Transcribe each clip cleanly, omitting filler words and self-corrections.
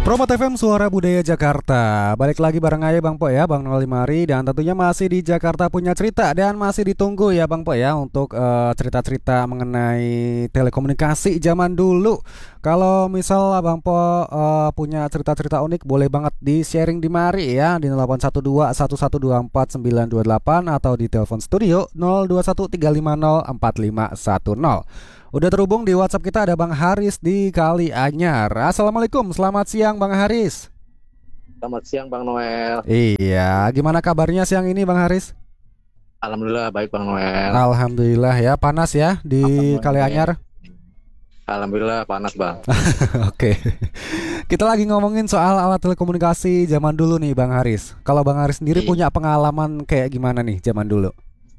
Promo FM Suara Budaya Jakarta. Balik lagi bareng aja Bang Po ya, Bang Noel Limari. Dan tentunya masih di Jakarta Punya Cerita. Dan masih ditunggu ya Bang Po ya untuk cerita-cerita mengenai telekomunikasi zaman dulu. Kalau misal Bang Po punya cerita-cerita unik, boleh banget di-sharing di Mari ya, di 0812 1124 928 atau di telepon studio 0213504510. Udah terhubung di WhatsApp kita, ada Bang Haris di Kalianyar. Assalamualaikum, selamat siang Bang Haris. Selamat siang Bang Noel. Iya, gimana kabarnya siang ini Bang Haris? Alhamdulillah baik Bang Noel. Alhamdulillah ya, panas ya di Kalianyar. Alhamdulillah panas Bang. Oke. Kita lagi ngomongin soal alat telekomunikasi zaman dulu nih Bang Haris. Kalau Bang Haris sendiri punya pengalaman kayak gimana nih zaman dulu?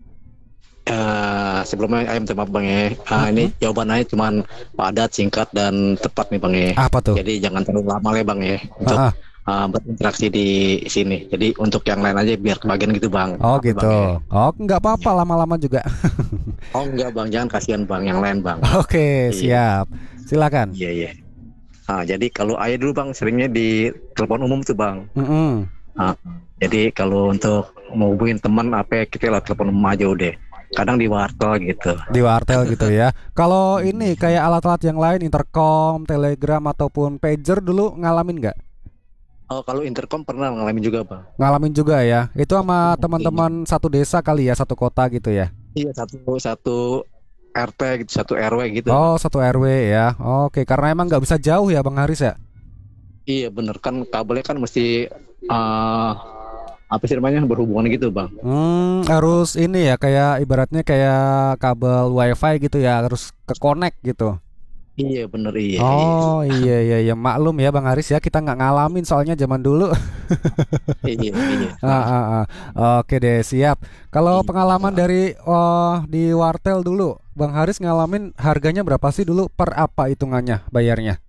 Sebelumnya ayam maaf Bang ya. Ini jawabannya cuman padat, singkat dan tepat nih Bang ya. Apa tuh? Jadi jangan terlalu lama ya Bang ya untuk berinteraksi di sini. Jadi untuk yang lain aja biar kebagian gitu Bang. Oh gitu. Bang, ya. Oh nggak apa-apa lama-lama juga. Oh enggak Bang, jangan kasihan Bang, yang lain Bang. Oke, siap. Silakan. Iya. Jadi kalau ayah dulu Bang seringnya di telepon umum tuh Bang. Jadi kalau untuk mau hubungin teman apa kita lewat telepon umum aja udah. Kadang di wartel gitu. Di wartel gitu ya. Kalau ini kayak alat-alat yang lain, intercom, telegram ataupun pager dulu ngalamin nggak? Oh, kalau intercom pernah ngalamin juga Bang. Ngalamin juga ya. Itu sama teman-teman satu desa kali ya, satu kota gitu ya. Iya, satu RT gitu, satu RW gitu. Oh, satu RW ya. Oke, karena emang nggak bisa jauh ya Bang Haris ya. Iya bener, kan kabelnya kan mesti apa sih namanya, berhubungan gitu Bang. Harus ini ya, kayak ibaratnya kayak kabel wifi gitu ya, harus ke connect gitu. Iya bener, iya. Oh iya maklum ya Bang Haris ya, kita nggak ngalamin soalnya zaman dulu. Iya. Oke deh, siap. Kalau pengalaman dari di wartel dulu, Bang Haris ngalamin harganya berapa sih dulu, per apa hitungannya bayarnya?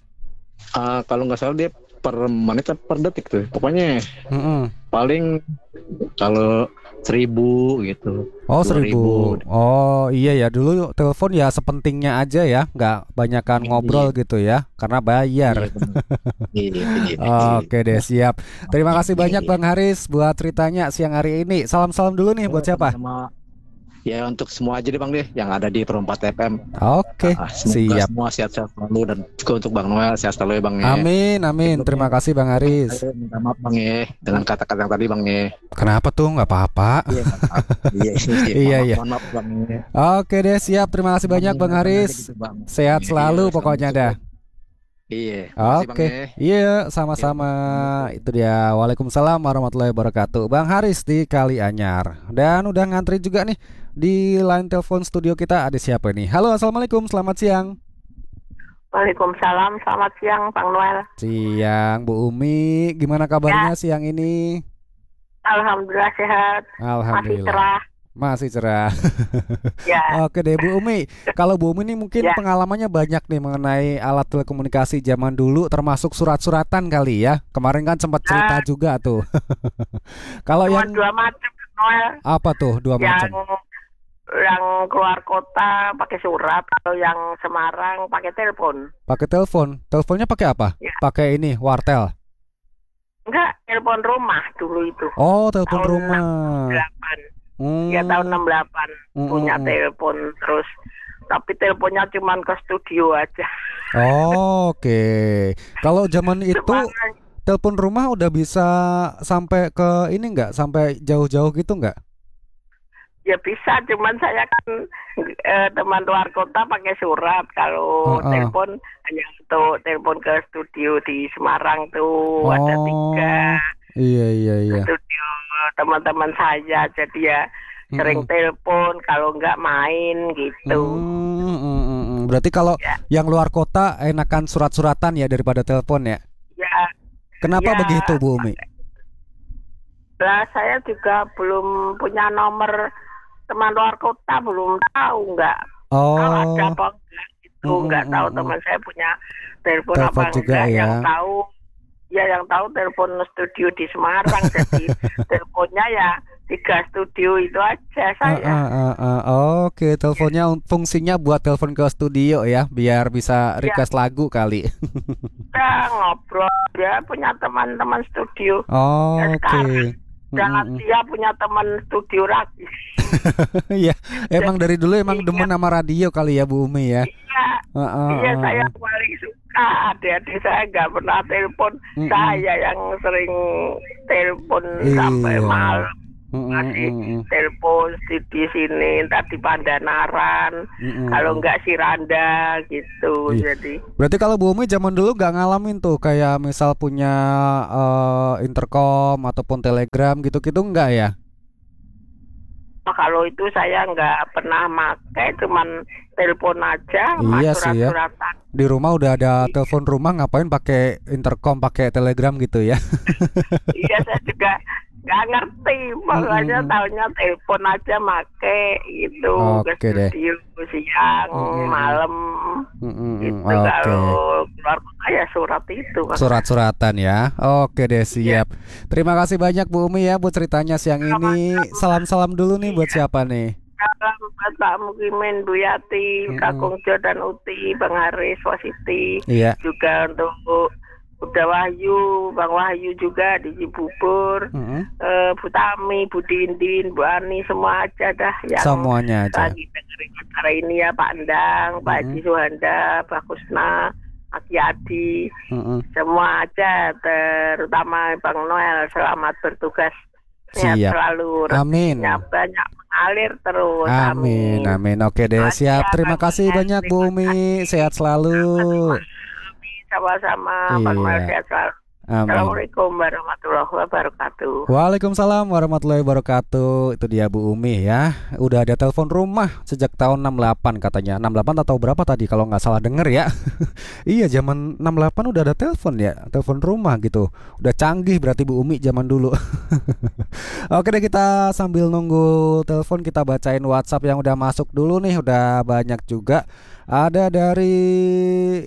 Kalau nggak salah dia per menit atau per detik tuh. Pokoknya paling kalau 1.000 gitu. Oh 1.000. Oh iya ya, dulu telepon ya sepentingnya aja ya, nggak banyakan ngobrol gitu ya, karena bayar. Iya. Oke deh, siap. Terima kasih banyak Bang Haris buat ceritanya siang hari ini. Salam-salam dulu nih buat siapa? Ya untuk semua aja deh Bang deh yang ada di Perempat FM. Oke, siap. Semua sehat-sehat selalu, dan juga untuk Bang Noel sehat selalu ya Bang ya. Amin. Terima kasih Bang Haris. Saya minta maaf Bang ya dengan kata-kata yang tadi Bang ya. Kenapa tuh? Nggak apa-apa. Iya. Mohon maaf Bang ya. Oke deh, siap. Terima kasih banyak Bang Haris. Sehat selalu pokoknya dah. Iya. Oke. Iya, sama-sama. Itu dia. Waalaikumsalam warahmatullahi wabarakatuh. Bang Haris di Kalianyar. Dan udah ngantri juga nih di line telepon studio kita. Ada siapa nih? Halo, assalamualaikum. Selamat siang. Waalaikumsalam. Selamat siang Bang Noel. Siang Bu Umi. Gimana kabarnya siang ini? Alhamdulillah sehat. Alhamdulillah. Masih cerah. Ya. Oke deh Bu Umi. Kalau Bu Umi ini mungkin pengalamannya banyak nih mengenai alat telekomunikasi zaman dulu, termasuk surat-suratan kali ya. Kemarin kan sempat cerita juga tuh. Kalau yang dua macam Noel. Apa tuh dua macam? Yang keluar kota pakai surat, kalau yang Semarang pakai telepon. Pakai telepon. Teleponnya pakai apa? Ya. Pakai ini wartel. Enggak, telepon rumah dulu itu. Oh, telepon tahun rumah. 68. Ya tahun 68 punya telepon, terus tapi teleponnya cuman ke studio aja. Oh, oke. Kalau zaman itu telepon rumah udah bisa sampai ke ini nggak? Sampai jauh-jauh gitu nggak? Ya bisa, cuman saya kan teman luar kota pakai surat. Kalau telepon hanya untuk telepon ke studio di Semarang tuh ada 3. Iya. Studio teman-teman saya, jadi ya sering telepon, kalau nggak main gitu. Berarti kalau yang luar kota enakan surat-suratan ya daripada telepon ya? Ya. Kenapa begitu Bu Umi? Lah saya juga belum punya nomor teman luar kota, belum tahu kalau ada apa enggak gitu, nggak tahu teman saya punya telepon apa juga enggak. ya. Yang tahu telepon studio di Semarang. Jadi teleponnya ya 3 studio itu aja saya. Oke, teleponnya fungsinya buat telepon ke studio ya, biar bisa request lagu kali. Kita ngobrol, dia punya teman-teman studio. Oke. Dan dia punya teman studio lagi. Iya, emang dari dulu emang demen sama radio kali ya Bu Umi ya. Iya, saya paling suka. Adik-adik saya nggak pernah telepon, saya yang sering telepon sampai malam. Masih telepon di sini, entar di Pandanaran, kalau enggak Siranda gitu. Jadi berarti kalau Bu Umi zaman dulu nggak ngalamin tuh kayak misal punya intercom ataupun telegram gitu-gitu enggak ya? Kalau itu saya nggak pernah pakai, cuman telepon aja. Iya sih ya. Di rumah udah ada telepon rumah, ngapain pakai intercom, pakai telegram gitu ya? Iya, saya juga nggak ngerti, makanya tahunya telepon aja make gitu. Ke studio siang, malam gitu. Kalau keluar kota ya surat itu. Surat-suratan ya. Oke deh, siap. Terima kasih banyak Bu Umi ya buat ceritanya siang ini. Salam-salam dulu nih buat siapa nih? Salam buat Pak Mukimin, Bu Yati, Kakung Jo dan Uti, Bang Haris, Wasiti. Juga untuk Udah Wahyu, Bang Wahyu juga di Cibubur, Bu Tami, Bu Dindin, Bu Ani, semua aja dah yang semuanya aja lagi dengerin acara ini ya, Pak Endang, Pak Haji Suhanda, Pak Kusna, Aki Adi, semua aja, terutama Bang Noel, selamat bertugas. Sehat selalu, amin. Banyak mengalir terus. Amin, amin. Oke deh, siap. Terima kasih banyak Bu Umi, sehat selalu. Sama-sama, Pak Noel, sehat selalu. Assalamualaikum warahmatullahi wabarakatuh. Waalaikumsalam warahmatullahi wabarakatuh. Itu dia Bu Umi ya. Udah ada telepon rumah sejak tahun 68 katanya. 68 atau berapa tadi kalau nggak salah denger ya. Iya, zaman 68 udah ada telepon ya, telepon rumah gitu. Udah canggih berarti Bu Umi zaman dulu. Oke deh, kita sambil nunggu telepon kita bacain WhatsApp yang udah masuk dulu nih. Udah banyak juga. Ada dari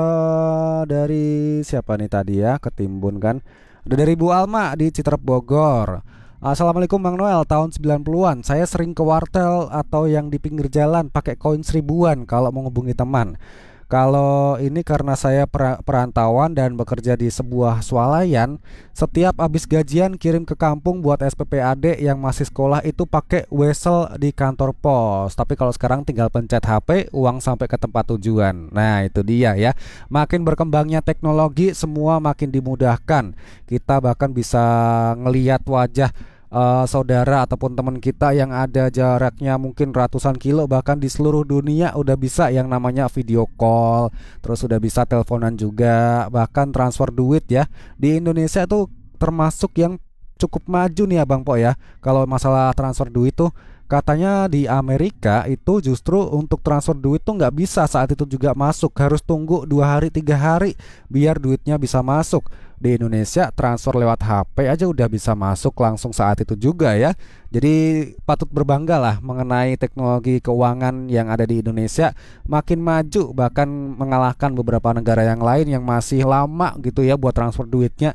siapa nih tadi ya, ketimbun kan. Ada dari Bu Alma di Citerep Bogor. Assalamualaikum Bang Noel, tahun 90-an saya sering ke wartel atau yang di pinggir jalan pakai koin 1000-an kalau mau ngubungi teman. Kalau ini karena saya perantauan dan bekerja di sebuah swalayan, setiap habis gajian kirim ke kampung buat SPP adik yang masih sekolah itu pakai wesel di kantor pos. Tapi kalau sekarang tinggal pencet HP, uang sampai ke tempat tujuan. Nah itu dia ya, makin berkembangnya teknologi semua makin dimudahkan. Kita bahkan bisa ngelihat wajah saudara ataupun teman kita yang ada jaraknya mungkin ratusan kilo, bahkan di seluruh dunia udah bisa yang namanya video call, terus udah bisa teleponan juga, bahkan transfer duit ya. Di Indonesia tuh termasuk yang cukup maju nih ya Bang Po ya. Kalau masalah transfer duit tuh katanya di Amerika itu justru untuk transfer duit tuh nggak bisa saat itu juga masuk, harus tunggu 2 hari 3 hari biar duitnya bisa masuk. Di Indonesia transfer lewat HP aja udah bisa masuk langsung saat itu juga ya. Jadi patut berbangga lah mengenai teknologi keuangan yang ada di Indonesia, makin maju bahkan mengalahkan beberapa negara yang lain yang masih lama gitu ya buat transfer duitnya.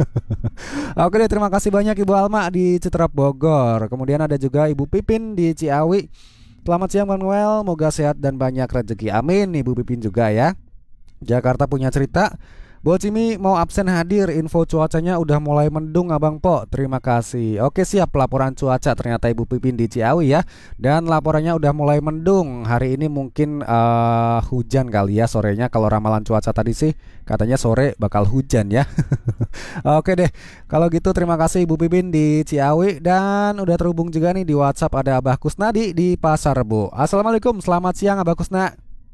Oke deh, terima kasih banyak Ibu Alma di Citerep Bogor. Kemudian ada juga Ibu Pipin di Ciawi. Selamat siang Bang Noel, moga sehat dan banyak rezeki. Amin. Ibu Pipin juga ya. Jakarta punya cerita. Bocimi mau absen hadir, info cuacanya udah mulai mendung Abang Po. Terima kasih. Oke siap, laporan cuaca ternyata Ibu Pipin di Ciawi ya. Dan laporannya udah mulai mendung. Hari ini mungkin hujan kali ya sorenya. Kalau ramalan cuaca tadi sih katanya sore bakal hujan ya. Oke deh, kalau gitu terima kasih Ibu Pipin di Ciawi. Dan udah terhubung juga nih di WhatsApp ada Abah Kusnadi di Pasar Rebo. Assalamualaikum, selamat siang Abah Kusna.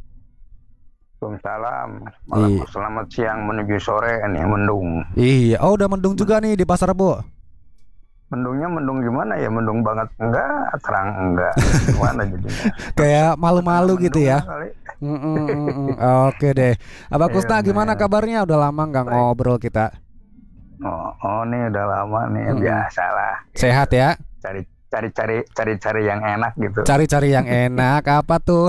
Waalaikumsalam. Selamat siang menuju sore ini mendung. Iya, oh udah mendung juga nih di Pasar Rebo. Mendungnya mendung gimana ya? Mendung banget enggak, terang enggak. Gimana jadinya? Kayak malu-malu gitu ya. Oke deh. Abah Kusna gimana kabarnya? Udah lama nggak ngobrol kita. Oh nih udah lama nih, biasalah. Sehat ya? Cari yang enak gitu. Cari-cari yang enak apa tuh?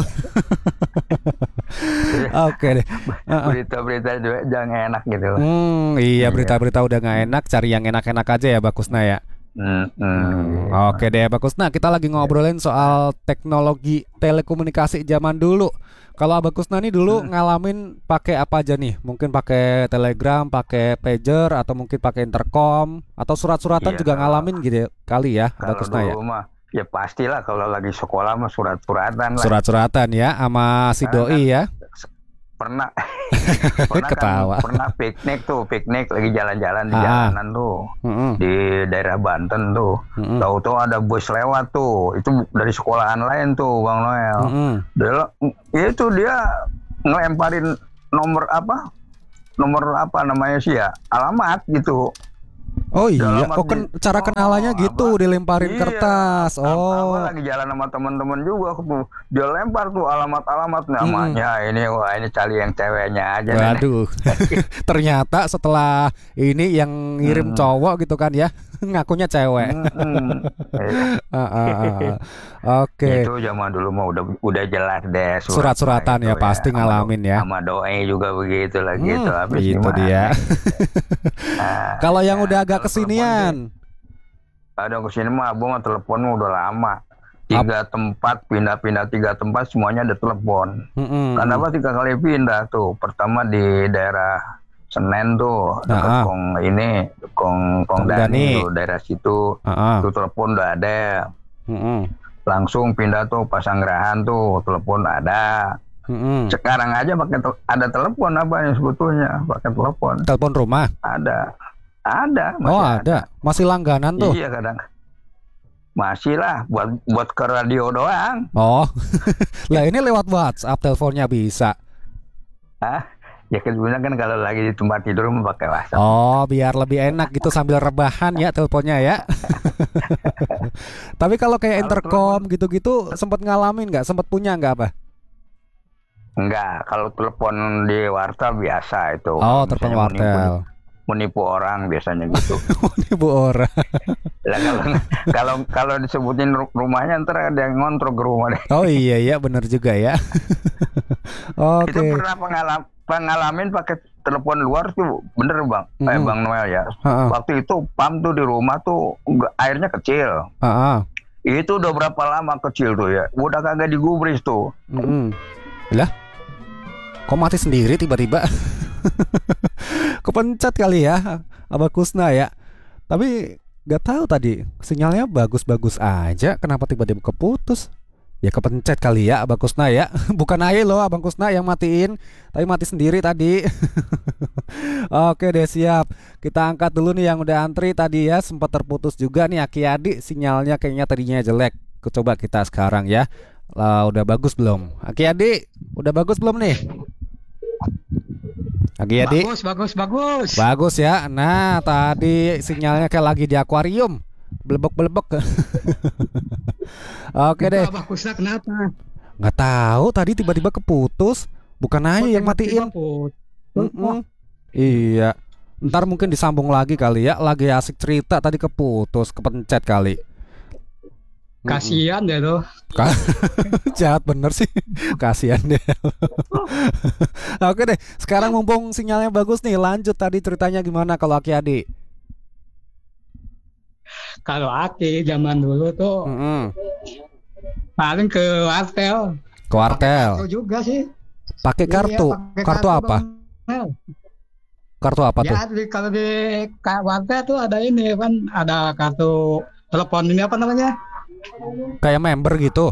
Oke deh. Berita-berita juga jangan enak gitu. Iya berita-berita udah nggak enak, cari yang enak-enak aja ya Bakusna ya. Oke deh, bagus. Nah, kita lagi ngobrolin soal teknologi telekomunikasi zaman dulu. Kalau Abang Kusna nih dulu ngalamin pakai apa aja nih? Mungkin pakai telegram, pakai pager, atau mungkin pakai intercom, atau surat-suratan Iya, juga ngalamin gitu kali ya, Abang kalau Kusna ya? dulu mah ya pastilah kalau lagi sekolah mah surat-suratan lah. Surat-suratan ya, sama si Kan doi ya. pernah pernah kan Ketawa. pernah piknik lagi jalan-jalan di jalanan tuh di daerah Banten tuh. Tahu-tahu ada bus lewat tuh, itu dari sekolahan lain tuh Bang Noel. Dia ngelemparin nomor apa namanya sih ya, alamat gitu. Oh iya, cara Oh, kenalannya gitu, dilemparin iya, kertas. Abang lagi jalan sama teman-teman juga tuh. Dia lempar tuh alamat-alamat namanya. Ini cari yang ceweknya aja. Waduh. Ternyata setelah ini yang ngirim cowok gitu kan ya, ngakunya cewek. Oke. Itu zaman dulu mah udah jelas deh Surat-suratan ya pasti ngalamin ya. Sama doi juga begitu lah gitu. Habis Itu gimana? dia. Kalau yang udah agak kesinian, ada kesini mah abang teleponmu udah lama. 3 tempat pindah-pindah 3 tempat semuanya ada telepon. Kenapa 3 kali pindah tuh? Pertama di daerah Senen tuh, dekat Kong Dani tuh, daerah situ. Tuh telepon udah ada. Langsung pindah tuh Pasanggerahan tuh, telepon ada. Sekarang aja ada telepon apa yang sebetulnya pakai telepon. Telepon rumah? Ada. Masih ada. Masih langganan tuh? Iya kadang. Masih lah buat ke radio doang. Oh. Lah ini lewat WhatsApp teleponnya bisa. Ya sebenarnya kan kalau lagi di tempat tidur mau pakai WhatsApp. Oh, biar lebih enak gitu sambil rebahan ya teleponnya ya. Tapi kalau kayak intercom gitu-gitu sempat ngalamin nggak? Sempat punya nggak apa? Enggak, kalau telepon di wartel biasa itu. Oh, telepon wartel. Menipu orang biasanya gitu. Menipu orang. Lah kalau disebutin rumahnya ntar ada yang ngontrol ke rumah deh. Oh iya benar juga ya. Oke. Itu pernah pengalamin pakai telepon luar tuh bener Bang. Bang Noel ya. Waktu itu pam tuh di rumah tuh airnya kecil. Itu udah berapa lama kecil tuh ya. Udah kagak digubris tuh. Lah, kok mati sendiri tiba-tiba? Kepencet kali ya Abang Kusna ya. Tapi gak tahu tadi sinyalnya bagus-bagus aja, kenapa tiba-tiba keputus? Ya kepencet kali ya Abang Kusna ya. Bukan aja loh Abang Kusna yang matiin, tapi mati sendiri tadi. Oke deh, siap. Kita angkat dulu nih yang udah antri tadi ya. Sempat terputus juga nih Aki Adi, sinyalnya kayaknya tadinya jelek. Coba kita sekarang ya. Udah bagus belum? Aki Adi, udah bagus belum nih? Aki Adi? Bagus. Bagus ya. Nah, tadi sinyalnya kayak lagi di akuarium. Belebek. Oke deh. Abah Kusna kenapa? Nggak tahu, tadi tiba-tiba keputus. Bukan aja yang matiin. Iya. Ntar mungkin disambung lagi kali ya. Lagi asik cerita tadi keputus, kepencet kali. Kasian deh lo. Jahat bener sih. Kasian deh. Oke deh, sekarang mumpung sinyalnya bagus nih, lanjut tadi ceritanya gimana kalau Aki Adi? Kalau Aki zaman dulu tuh paling ke wartel. Ke wartel. Kartu juga sih. Pakai kartu. Kartu apa? Kartu apa tuh? Ya, kalau di wartel tuh ada ini kan, ada kartu telepon ini apa namanya? Kayak member gitu.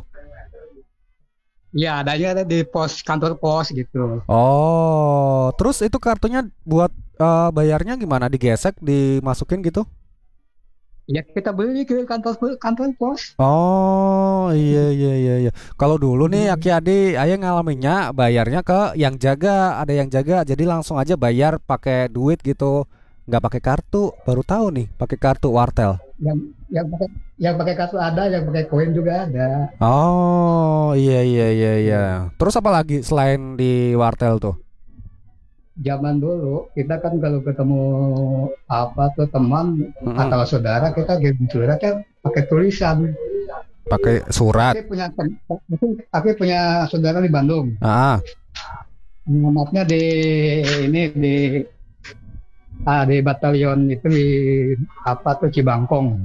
Ya, adanya ada di kantor pos gitu. Oh, terus itu kartunya buat bayarnya gimana? Digesek, dimasukin gitu? Ya kita beli ke kantor pos. Oh, iya. Kalau dulu nih Aki Adi, ayah ngalaminnya bayarnya ke yang jaga, ada yang jaga, jadi langsung aja bayar pakai duit gitu, nggak pakai kartu. Baru tahu nih, pakai kartu wartel. Yang pakai kartu ada, yang pakai koin juga ada. Oh, iya. Terus apa lagi selain di wartel tuh? Zaman dulu kita kan kalau ketemu apa tuh teman atau saudara, kita kirim suratnya pakai tulisan. Pakai surat. Tapi punya saudara di Bandung. Alamatnya di di batalion itu di apa tuh Cibangkong.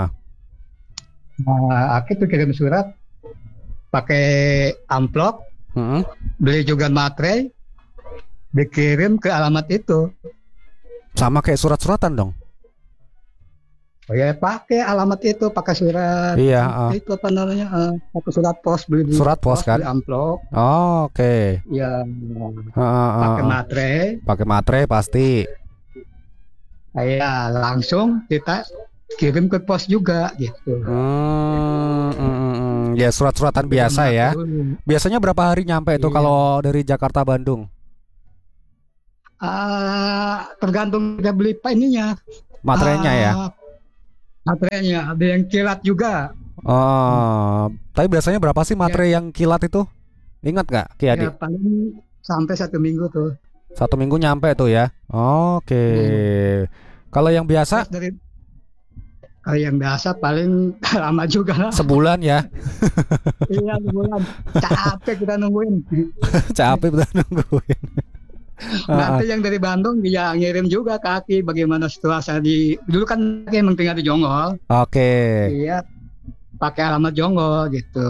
Aki tuh kirim surat pakai amplop, beli juga materai, dikirim ke alamat itu. Sama kayak surat-suratan dong. Oh ya, pakai alamat itu, pakai surat. Iya. Itu apa namanya? Pakai surat pos, beli surat pos kan? Beli amplop. Oh, oke. Ya. Pakai materai. Pakai materai pasti. Ya, langsung kita kirim ke pos juga gitu. Ya surat-suratan biasa ya. Biasanya berapa hari nyampe itu kalau dari Jakarta Bandung? Tergantung kita beli ininya. Materainya ya. Materainya ada yang kilat juga. Tapi biasanya berapa sih materai yang kilat itu? Ingat nggak, Ki Adi? Ya, paling sampai 1 minggu tuh. 1 minggu nyampe tuh ya. Oke. Kalau yang biasa? Kalau yang biasa paling lama juga lah. Sebulan ya? Iya, sebulan. Capek kita nungguin. Capek kita nungguin. Nanti yang dari Bandung dia ngirim juga ke Aki bagaimana situasi dulu kan Aki emang tinggal di Jonggol. Oke. Iya, pakai alamat Jonggol gitu.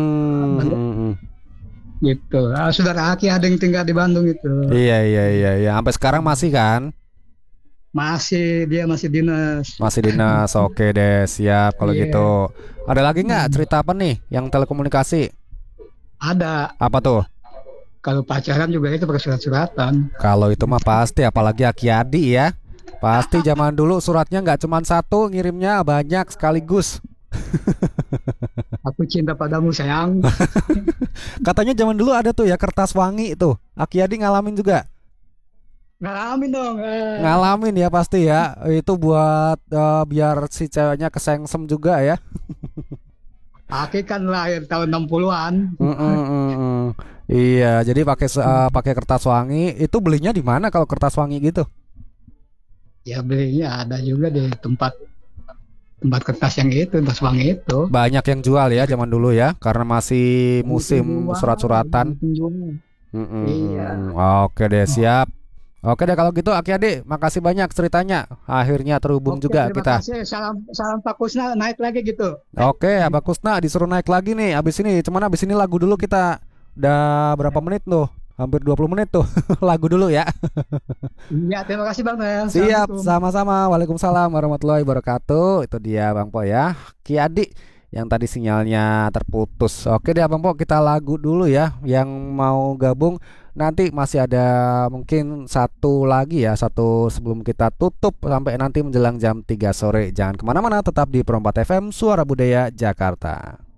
Gitu. Saudara Aki ada yang tinggal di Bandung itu. Iya. Sampai sekarang masih kan? Masih, dia masih dinas. Masih dinas. Oke deh, siap kalau gitu. Ada lagi nggak cerita apa nih yang telekomunikasi? Ada. Apa tuh? Kalau pacaran juga itu pakai surat-suratan. Kalau itu mah pasti, apalagi Aki Adi ya. Pasti zaman dulu suratnya nggak cuma satu, ngirimnya banyak sekaligus. Aku cinta padamu sayang. Katanya zaman dulu ada tuh ya kertas wangi tuh. Aki Adi ngalamin juga. Ngalamin dong. Ngalamin ya pasti ya. Itu buat biar si ceweknya kesengsem juga ya. Aki kan lahir tahun 60-an. Iya, jadi pakai kertas wangi. Itu belinya di mana kalau kertas wangi gitu? Ya belinya ada juga di tempat kertas yang itu, kertas wangi itu. Banyak yang jual ya zaman dulu ya, karena masih musim surat-suratan. Iya. Oke deh, siap. Oke deh kalau gitu Aki Adi, makasih banyak ceritanya. Akhirnya terhubung juga kita. Terima kasih. Salam Pak Kusna naik lagi gitu. Oke, Abah Kusna disuruh naik lagi nih. Abis ini lagu dulu kita. Udah berapa menit tuh? Hampir 20 menit tuh. Lagu dulu ya. Iya, terima kasih Bang Noel. Siap, sama-sama. Waalaikumsalam warahmatullahi wabarakatuh. Itu dia Bang Po ya, Ki Adi yang tadi sinyalnya terputus. Oke deh Bang Po, kita lagu dulu ya. Yang mau gabung nanti masih ada mungkin satu lagi ya, satu sebelum kita tutup sampai nanti menjelang jam 3 sore. Jangan kemana-mana, tetap di Pro 4 FM Suara Budaya Jakarta.